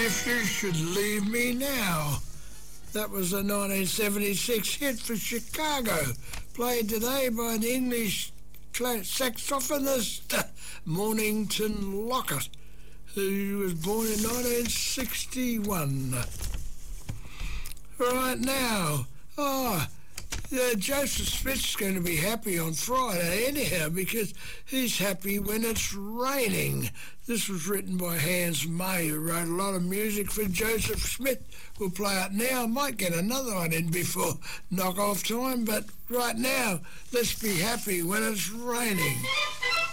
If You Should Leave Me Now. That was a 1976 hit for Chicago, played today by the English saxophonist Mornington Lockett, who was born in 1961. Right now, Joseph Smith's going to be happy on Friday anyhow, because he's happy when it's raining. This was written by Hans May, who wrote a lot of music for Joseph Smith. We'll play it now. Might get another one in before knock-off time, but right now, let's be happy when it's raining.